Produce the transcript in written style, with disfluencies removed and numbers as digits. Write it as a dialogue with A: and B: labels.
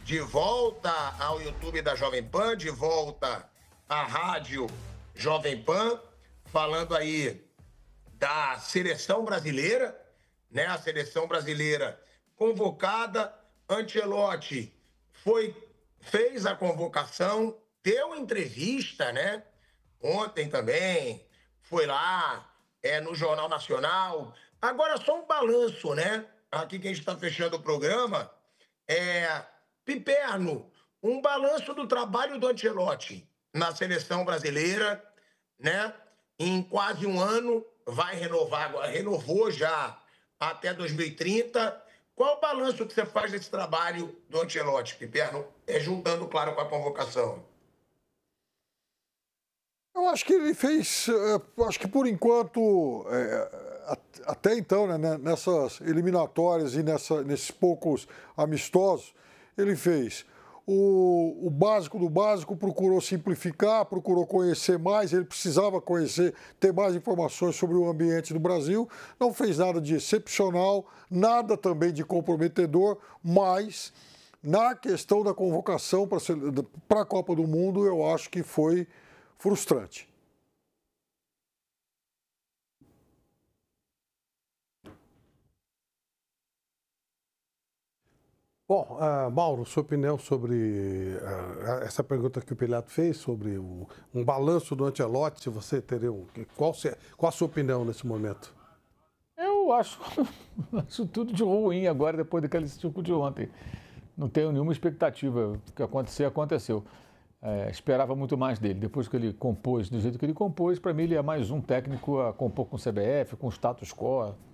A: de volta ao YouTube da Jovem Pan, de volta à rádio Jovem Pan, falando aí da seleção brasileira, né? A seleção brasileira convocada, Ancelotti fez a convocação, deu entrevista, né? Ontem também, foi lá, no Jornal Nacional. Agora, só um balanço, né? Aqui que a gente está fechando o programa. Piperno, um balanço do trabalho do Ancelotti na seleção brasileira, né? Em quase um ano, vai renovar agora, renovou já até 2030. Qual o balanço que você faz desse trabalho do Ancelotti, Piperno? Juntando, claro, com a convocação.
B: Eu acho que ele fez, acho que por enquanto, até então, né, nessas eliminatórias e nesses poucos amistosos, ele fez o básico do básico, procurou simplificar, procurou conhecer mais, ele precisava conhecer, ter mais informações sobre o ambiente do Brasil, não fez nada de excepcional, nada também de comprometedor, mas na questão da convocação para a Copa do Mundo, eu acho que foi frustrante.
C: Bom, Mauro, sua opinião sobre essa pergunta que o Pilato fez, sobre um balanço do Ancelotti, se você teria qual a sua opinião nesse momento?
D: Eu acho tudo de ruim agora, depois daquele tipo de ontem. Não tenho nenhuma expectativa. O que acontecer, aconteceu. Esperava muito mais dele. Depois que ele compôs, do jeito que ele compôs, para mim ele é mais um técnico a compor com o CBF, com o status quo.